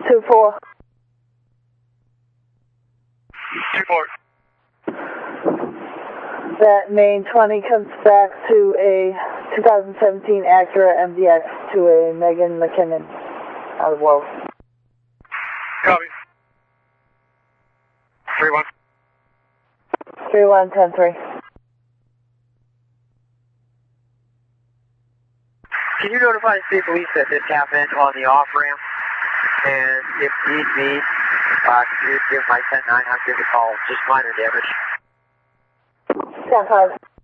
2-4. 2-4. That main 20 comes back to a 2017 Acura MDX to a Megan McKinnon out of Wells. Copy. 3-1. 3-1, 10-3. Can you notify the state police that this happened on the off-ramp? And if need be, you give my 10-9, I'll give a call. Just minor damage. 10-5.